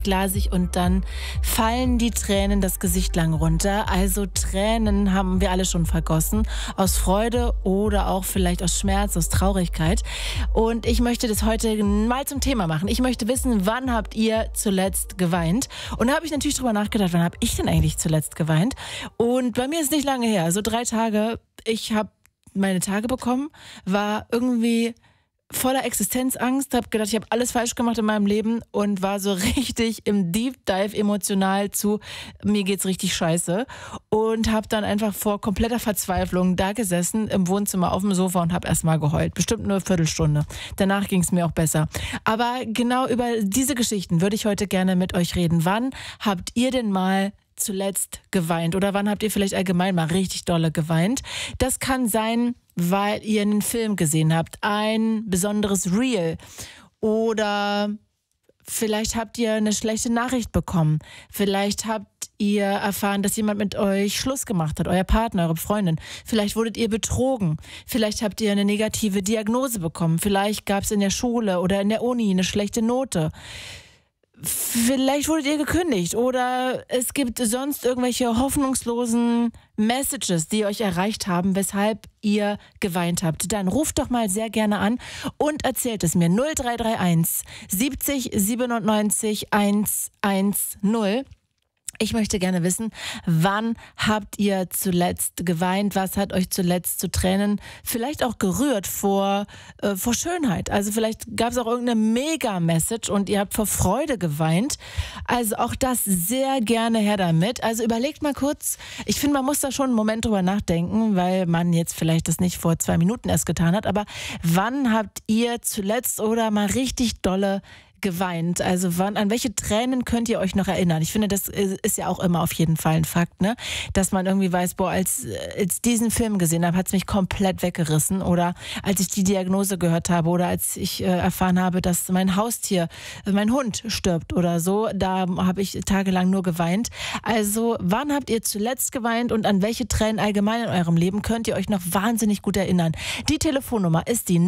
glasig und dann fallen die Tränen das Gesicht lang runter. Also Tränen haben wir alle schon vergossen, aus Freude oder auch vielleicht aus Schmerz, aus Traurigkeit. Und ich möchte das heute mal zum Thema machen. Ich möchte wissen, wann habt ihr zuletzt geweint? Und da habe ich natürlich drüber nachgedacht, wann habe ich denn eigentlich zuletzt geweint? Und bei mir ist es nicht lange her, so 3 Tage. Ich habe meine Tage bekommen, war irgendwie voller Existenzangst, habe gedacht, ich habe alles falsch gemacht in meinem Leben und war so richtig im Deep Dive emotional zu, mir geht's richtig scheiße und habe dann einfach vor kompletter Verzweiflung da gesessen im Wohnzimmer auf dem Sofa und habe erstmal geheult. Bestimmt nur eine Viertelstunde. Danach ging es mir auch besser. Aber genau über diese Geschichten würde ich heute gerne mit euch reden. Wann habt ihr denn mal zuletzt geweint oder wann habt ihr vielleicht allgemein mal richtig dolle geweint? Das kann sein, weil ihr einen Film gesehen habt, ein besonderes Reel oder vielleicht habt ihr eine schlechte Nachricht bekommen. Vielleicht habt ihr erfahren, dass jemand mit euch Schluss gemacht hat, euer Partner, eure Freundin. Vielleicht wurdet ihr betrogen. Vielleicht habt ihr eine negative Diagnose bekommen. Vielleicht gab es in der Schule oder in der Uni eine schlechte Note. Vielleicht wurdet ihr gekündigt oder es gibt sonst irgendwelche hoffnungslosen Messages, die euch erreicht haben, weshalb ihr geweint habt. Dann ruft doch mal sehr gerne an und erzählt es mir. 0331 70 97 110. Ich möchte gerne wissen, wann habt ihr zuletzt geweint? Was hat euch zuletzt zu Tränen vielleicht auch gerührt vor Schönheit? Also vielleicht gab es auch irgendeine Mega-Message und ihr habt vor Freude geweint. Also auch das sehr gerne her damit. Also überlegt mal kurz. Ich finde, man muss da schon einen Moment drüber nachdenken, weil man jetzt vielleicht das nicht vor 2 Minuten erst getan hat. Aber wann habt ihr zuletzt oder mal richtig dolle geweint? Also an welche Tränen könnt ihr euch noch erinnern? Ich finde, das ist ja auch immer auf jeden Fall ein Fakt, ne? Dass man irgendwie weiß, boah, als diesen Film gesehen habe, hat es mich komplett weggerissen. Oder als ich die Diagnose gehört habe oder als ich erfahren habe, dass mein Haustier, mein Hund stirbt oder so, da habe ich tagelang nur geweint. Also wann habt ihr zuletzt geweint und an welche Tränen allgemein in eurem Leben könnt ihr euch noch wahnsinnig gut erinnern? Die Telefonnummer ist die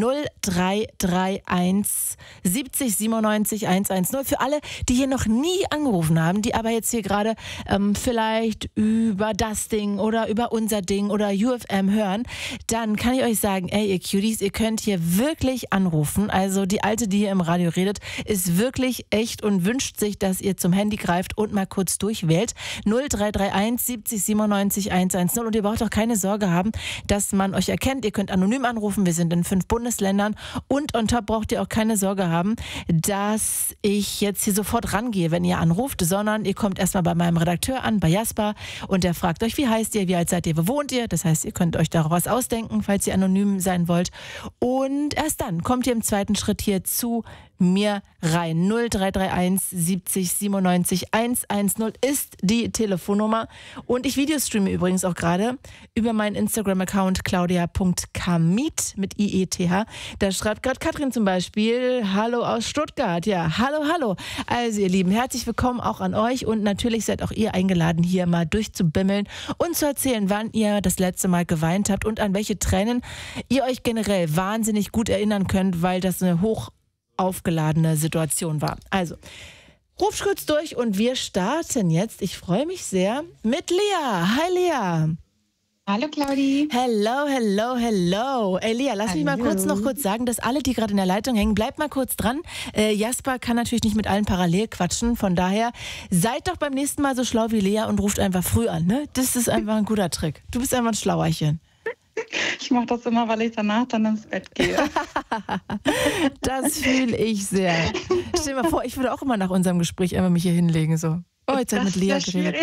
0331 70 97 110. Für alle, die hier noch nie angerufen haben, die aber jetzt hier gerade vielleicht über das Ding oder über unser Ding oder UFM hören, dann kann ich euch sagen, ey ihr Cuties, ihr könnt hier wirklich anrufen. Also die Alte, die hier im Radio redet, ist wirklich echt und wünscht sich, dass ihr zum Handy greift und mal kurz durchwählt. 0331 70 97 110. Und ihr braucht auch keine Sorge haben, dass man euch erkennt. Ihr könnt anonym anrufen. Wir sind in 5 Bundesländern und on top braucht ihr auch keine Sorge haben, dass ich jetzt hier sofort rangehe, wenn ihr anruft, sondern ihr kommt erstmal bei meinem Redakteur an, bei Jasper, und der fragt euch, wie heißt ihr, wie alt seid ihr, wo wohnt ihr? Das heißt, ihr könnt euch darauf was ausdenken, falls ihr anonym sein wollt. Und erst dann kommt ihr im zweiten Schritt hier zu mir rein. 0331 70 97 110 ist die Telefonnummer. Und ich videostreame übrigens auch gerade über meinen Instagram-Account claudia.kamit mit IETH. Da schreibt gerade Katrin zum Beispiel, hallo aus Stuttgart. Ja, hallo, hallo. Also ihr Lieben, herzlich willkommen auch an euch und natürlich seid auch ihr eingeladen, hier mal durchzubimmeln und zu erzählen, wann ihr das letzte Mal geweint habt und an welche Tränen ihr euch generell wahnsinnig gut erinnern könnt, weil das eine hoch aufgeladene Situation war. Also, ruf kurz durch und wir starten jetzt, ich freue mich sehr, mit Lea. Hi Lea. Hallo Claudi. Hello, hello, hello. Ey Lea, lass mich mal kurz sagen, dass alle, die gerade in der Leitung hängen, bleibt mal kurz dran. Jasper kann natürlich nicht mit allen parallel quatschen, von daher seid doch beim nächsten Mal so schlau wie Lea und ruft einfach früh an. Ne? Das ist einfach ein guter Trick. Du bist einfach ein Schlauerchen. Ich mache das immer, weil ich danach dann ins Bett gehe. Das fühle ich sehr. Stell dir mal vor, ich würde auch immer nach unserem Gespräch einfach mich hier hinlegen. So. Oh, jetzt hat mit Lea geredet.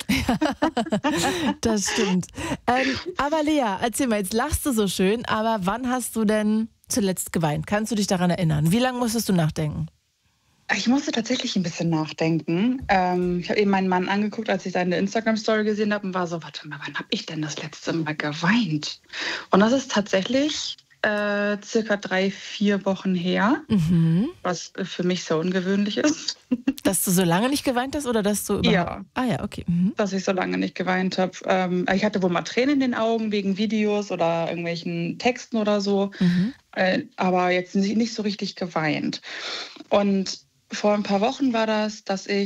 Das stimmt. Aber Lea, erzähl mal, jetzt lachst du so schön, aber wann hast du denn zuletzt geweint? Kannst du dich daran erinnern? Wie lange musstest du nachdenken? Ich musste tatsächlich ein bisschen nachdenken. Ich habe eben meinen Mann angeguckt, als ich seine Instagram-Story gesehen habe und war so, warte mal, wann habe ich denn das letzte Mal geweint? Und das ist tatsächlich circa 3-4 Wochen her, was für mich so ungewöhnlich ist. Dass du so lange nicht geweint hast oder dass du überhaupt... Ja. Ah ja, okay. Dass ich so lange nicht geweint habe. Ich hatte wohl mal Tränen in den Augen wegen Videos oder irgendwelchen Texten oder so, aber jetzt nicht so richtig geweint. Und vor ein paar Wochen war das, dass ich